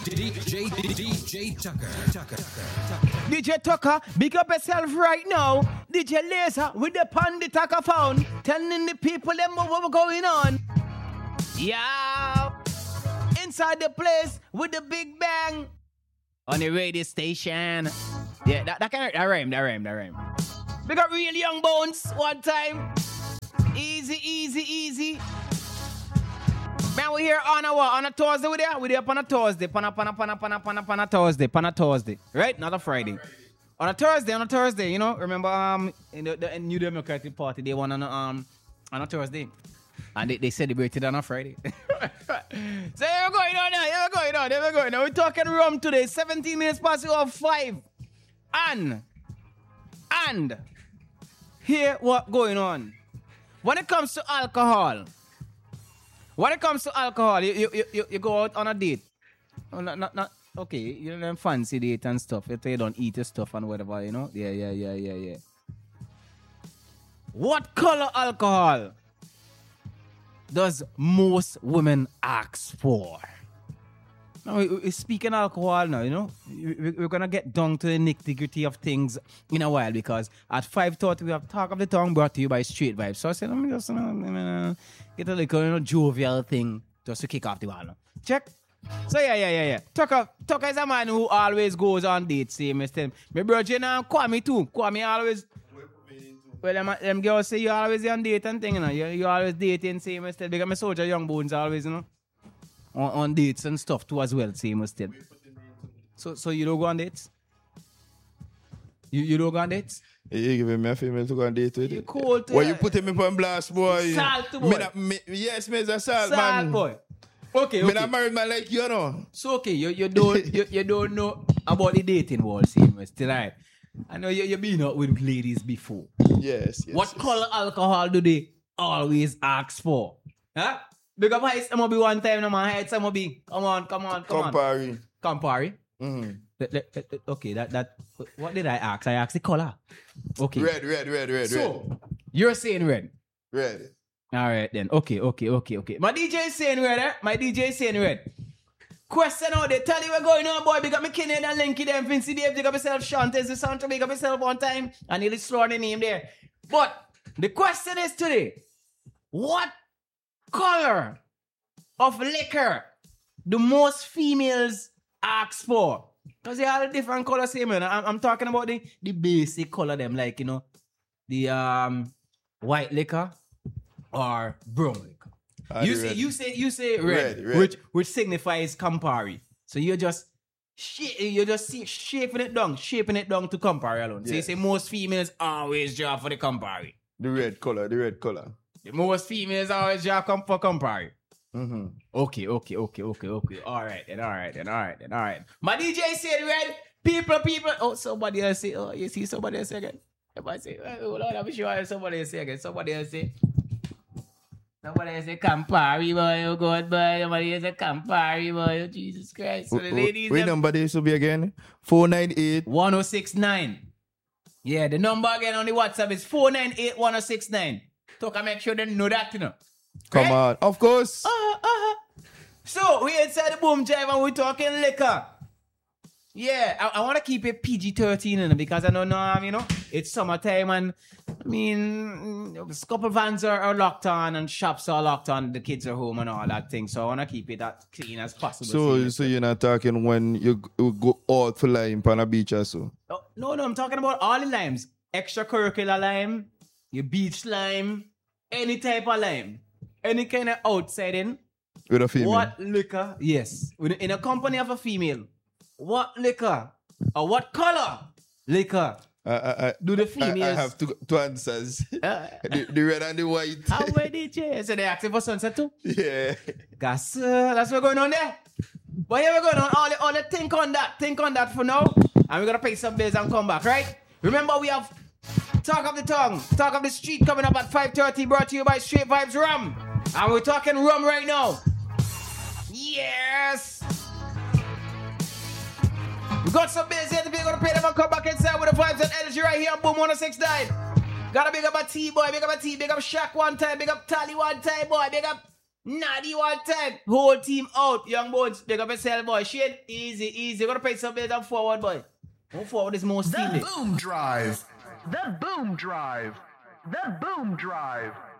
DJ Tucker. DJ Tucker, big up yourself right now. DJ Laser with the Pandy Tucker phone, telling the people them what going on. Yeah, inside the place with the big bang on the radio station. Yeah, that rhyme. Big up real young bones one time. Easy. Man, we here on a Thursday with you? We're here on a Thursday. On a Thursday. Right? Not a Friday. On a Thursday, you know. Remember in the New Democratic Party, they won on a Thursday. And they celebrated on a Friday. So here we going on now. We're talking rum today. 17 minutes past 5. And here what going on. When it comes to alcohol, you go out on a date. Not okay, you know, fancy date and stuff. You don't eat the stuff and whatever, you know? Yeah. What color alcohol does most women ask for? Now, we're speaking alcohol now, you know. We're going to get down to the nitty-gritty of things in a while because at 5:30 we have Talk of the Tongue brought to you by Straight Vibes. So I said, let me just get a little jovial thing just to kick off the wall. Check. So yeah. Tucker is a man who always goes on dates, see, Mr. My brother now, Kwame too. Kwame always... Well, them girls say you always on date and thing, you know. You always dating, same as because my soldier young bones always, you know. On dates and stuff too as well, same as So you don't go on dates? You don't go on dates? You giving me a female to go on date with it? Cool. Why you putting me on blast, boy? Salt, boy. Yes, me is a salt, man. Boy. Okay. Me not married man like you, know. So okay, you don't know about the dating world, same as right? I know you've been out with ladies before. Yes. What color alcohol do they always ask for? Huh? Because I some be one time, no man. I some be come on. Campari. Mm-hmm. Okay, that. What did I ask? I asked the color. Okay. Red. So you're saying red. Red. All right then. Okay. My DJ is saying red. Question out there. Tell you what's going on, boy. Big up me Kenny and Linky them. Vincy Dave. Big up yourself. Shantes the sound to big up yourself one time. And he'll slur the name there. But the question is today, what color of liquor do most females ask for? Because they have a different color, same man. I'm talking about the basic color them, like, you know, the white liquor or brown liquor. You say red. Which signifies Campari. So you're just shaping it down to Campari alone. So you say most females always draw for the Campari. The red color. The most females always draw for Campari. Mm-hmm. Okay. All right then. My DJ said red. People. Oh, somebody else say. Oh, you see somebody else again. Somebody say. Oh Lord, I'm sure somebody else say again. Somebody else say Campari, boy. Oh God, boy. Somebody else say Campari, boy. Oh Jesus Christ. So the ladies. Wait, number this will be again 498 1069. Yeah, the number again on the WhatsApp is 498 1069. Talk, make sure they know that, you know. Come on, of course. So we inside the boom jive and we're talking liquor. Yeah, I want to keep it PG-13 because I know, you know, it's summertime and I mean, a couple vans are locked on and shops are locked on. The kids are home and all that thing. So I want to keep it as clean as possible. So you're not talking when you go out for lime on a beach or so? No, I'm talking about all the limes. Extracurricular lime, your beach lime, any type of lime. Any kind of outside with a female. What liquor? Yes. In a company of a female. What liquor? Or what color liquor do the females? I have two answers. The red and the white. How many DJ? So they ask for sunset too? Yeah. That's what's going on there. But here we're going on. All the think on that for now. And we're going to pay some bills and come back, right? Remember we have Talk of the Tongue, Talk of the Street coming up at 5:30, brought to you by Straight Vibes Rum. And we're talking rum right now. Yes! We got some bills here to be going to pay them and come back inside with the vibes and energy right here on Boom 106.9. Gotta big up a T, boy, big up a T, big up Shaq one time, big up Tally one time, boy, big up Not the one time. Whole team out. Young boys, big up yourself, boy. Shane, easy. You're gonna pay some bills and forward, boy. Move forward is more steamy. The Boom Drive. The Boom Drive. The Boom Drive.